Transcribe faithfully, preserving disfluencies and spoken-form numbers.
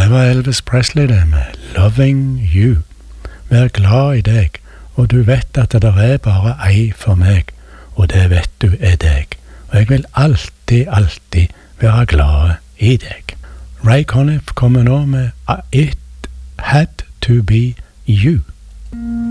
var Elvis Presley det med Loving You. Vær glad i deg, og du vet at det er bare ei for meg, og det vet du er deg. Og jeg vil alltid, alltid være glad i deg. Ray Conniff kommer nå med It Had To Be You.